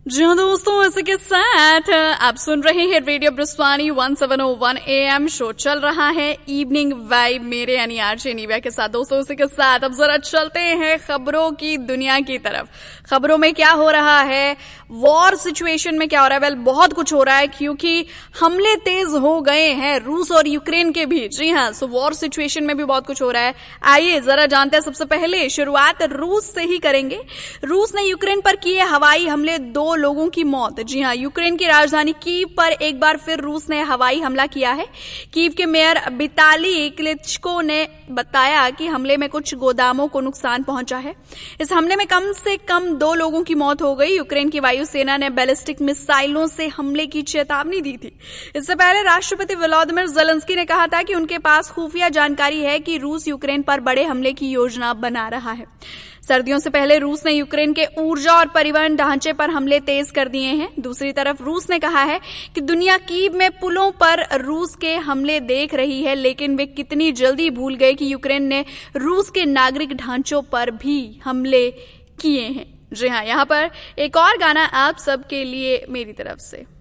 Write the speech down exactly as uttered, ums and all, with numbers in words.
जी हाँ दोस्तों, इसी के साथ आप सुन रहे हैं radio ब्रिस्वानी one seven O one A M. Show चल रहा है इवनिंग वाइब मेरे यानी आरजे निव्या के साथ। दोस्तों इसी के साथ अब जरा चलते हैं खबरों की दुनिया की तरफ। खबरों में क्या हो रहा है, वॉर सिचुएशन में क्या हो रहा है। वेल बहुत कुछ हो रहा है क्योंकि हमले तेज हो गए हैं रूस और यूक्रेन के बीच। जी हाँ, सो वॉर सिचुएशन में भी बहुत कुछ हो रहा है। आइए जरा जानते हैं। सबसे पहले शुरुआत रूस से ही करेंगे। रूस ने यूक्रेन पर किए हवाई हमले, दो लोगों की मौत। जी हां, यूक्रेन की राजधानी कीव पर एक बार फिर रूस ने हवाई हमला किया है। कीव के मेयर विताली क्लिचको ने बताया कि हमले में कुछ गोदामों को नुकसान पहुंचा है। इस हमले में कम से कम दो लोगों की मौत हो गई। यूक्रेन की वायुसेना ने बैलिस्टिक मिसाइलों से हमले की चेतावनी दी थी। इससे पहले राष्ट्रपति वोलोदिमीर ज़ेलेंस्की ने कहा था कि उनके पास खुफिया जानकारी है कि रूस यूक्रेन पर बड़े हमले की योजना बना रहा है। सर्दियों से पहले रूस ने यूक्रेन के ऊर्जा और परिवहन ढांचे पर हमले तेज कर दिए हैं। दूसरी तरफ रूस ने कहा है कि दुनिया कीव में पुलों पर रूस के हमले देख रही है, लेकिन वे कितनी जल्दी भूल गए कि यूक्रेन ने रूस के नागरिक ढांचों पर भी हमले किए हैं। जी हाँ, यहाँ पर एक और गाना आप सबके लिए मेरी तरफ से।